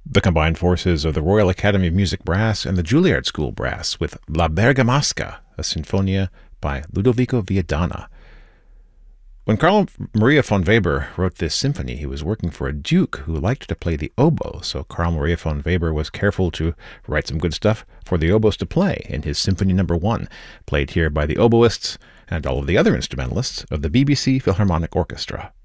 the combined forces of the Royal Academy of Music Brass and the Juilliard School Brass with La Bergamasca, a sinfonia by Ludovico Viadana. When Carl Maria von Weber wrote this symphony, he was working for a duke who liked to play the oboe, so Carl Maria von Weber was careful to write some good stuff for the oboes to play in his Symphony No. 1, played here by the oboists and all of the other instrumentalists of the BBC Philharmonic Orchestra.